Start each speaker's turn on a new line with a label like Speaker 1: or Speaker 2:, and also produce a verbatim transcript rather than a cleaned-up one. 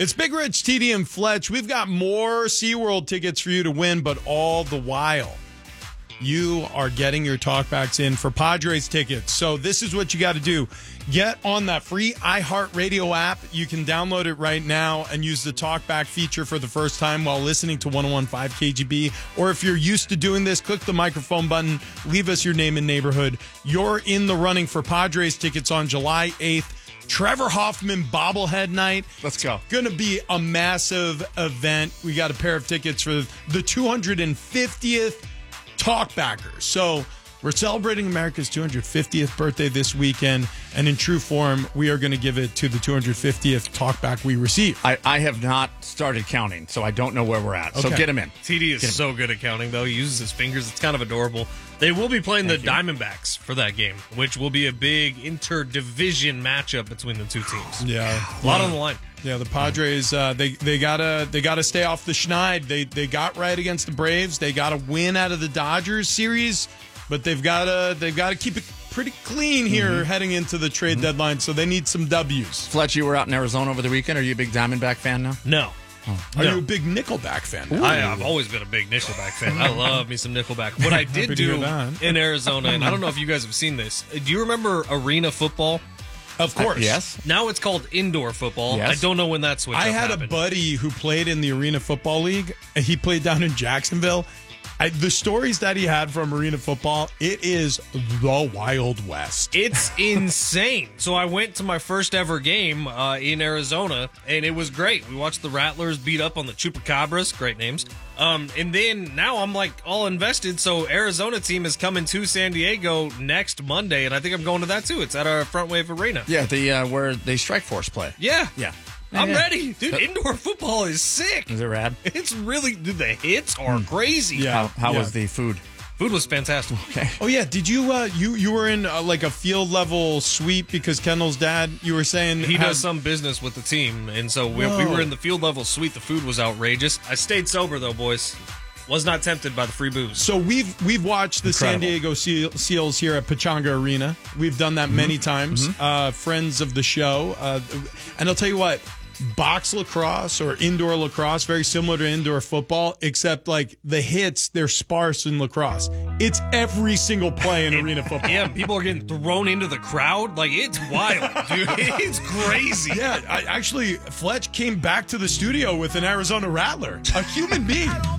Speaker 1: It's Big Rich, T D, and Fletch. We've got more SeaWorld tickets for you to win, but all the while, you are getting your talkbacks in for Padres tickets. So this is what you got to do. Get on that free iHeartRadio app. You can download it right now and use the talkback feature for the first time while listening to one oh one point five K G B. Or if you're used to doing this, click the microphone button. Leave us your name and neighborhood. You're in the running for Padres tickets on July eighth. Trevor Hoffman bobblehead night.
Speaker 2: Let's go.
Speaker 1: Going to be a massive event. We got a pair of tickets for the two hundred fiftieth Talkbackers. So we're celebrating America's two hundred fiftieth birthday this weekend, and in true form, we are going to give it to the two hundred fiftieth Talkback we received.
Speaker 2: I, I have not started counting, so I don't know where we're at. So
Speaker 1: Okay.
Speaker 2: get him in.
Speaker 3: T D is so good at counting, though. He uses his fingers. It's kind of adorable. They will be playing
Speaker 2: Thank
Speaker 3: the
Speaker 2: you.
Speaker 3: Diamondbacks for that game, which will be a big interdivision matchup between the two teams.
Speaker 1: Yeah,
Speaker 3: A lot on the line.
Speaker 1: Yeah, the Padres uh, they they gotta they gotta stay off the schneid. They they got right against the Braves. They got to win out of the Dodgers series, but they've got to they've got to keep it pretty clean here
Speaker 2: Mm-hmm.
Speaker 1: heading into the trade mm-hmm. deadline. So they need some W's.
Speaker 2: Fletch, you were out in Arizona over the weekend. Are you a big Diamondback fan now?
Speaker 3: No.
Speaker 1: Are
Speaker 3: No.
Speaker 1: you a big Nickelback fan? now?
Speaker 3: I, I've always been a big Nickelback fan. I love me some Nickelback. What I
Speaker 1: Happy
Speaker 3: did
Speaker 1: to
Speaker 3: do
Speaker 1: hear that.
Speaker 3: in Arizona, and I don't know if you guys have seen this. Do you remember arena football?
Speaker 1: Of course.
Speaker 2: Uh, yes.
Speaker 3: Now it's called indoor football.
Speaker 2: Yes.
Speaker 3: I don't know when that switch
Speaker 1: I
Speaker 3: up
Speaker 1: had
Speaker 3: happened.
Speaker 1: a buddy who played in the Arena Football League. He played down in Jacksonville. I, the stories that he had from Arena Football, it is the Wild West.
Speaker 3: It's insane. So I went to my first ever game uh, in Arizona, and it was great. We watched the Rattlers beat up on the Chupacabras, great names. Um, and then now I'm like all invested. So Arizona team is coming to San Diego next Monday, and I think I'm going to that too. It's at our Front Wave Arena.
Speaker 2: Yeah, the uh, where they Strike Force play.
Speaker 3: Yeah,
Speaker 2: Yeah.
Speaker 3: I'm
Speaker 2: Yeah.
Speaker 3: ready, dude. Indoor football is sick.
Speaker 2: Is it rad?
Speaker 3: It's really, dude. The hits are crazy.
Speaker 1: Yeah.
Speaker 2: How, how
Speaker 1: Yeah.
Speaker 2: was the food?
Speaker 3: Food was fantastic.
Speaker 2: Okay.
Speaker 1: Oh yeah, did you uh, you you were in uh, like a field level suite because Kendall's dad? You were saying
Speaker 3: He
Speaker 1: had-
Speaker 3: does some business with the team, and so we, we
Speaker 1: Whoa.
Speaker 3: were in the field level suite. The food was outrageous. I stayed sober though, boys. Was not tempted by the free booze.
Speaker 1: So we've we've watched the San
Speaker 2: Incredible.
Speaker 1: Diego Seal, Seals here at Pechanga Arena. We've done that many times. Uh, friends of the show, uh, and I'll tell you what. Box lacrosse or indoor lacrosse, very similar to indoor football, except like the hits, they're sparse in lacrosse. It's every single play in arena football.
Speaker 3: Yeah, people are getting thrown into the crowd. Like, it's wild, dude. It's crazy.
Speaker 1: Yeah, I, actually, Fletch came back to the studio with an Arizona Rattler, a human being.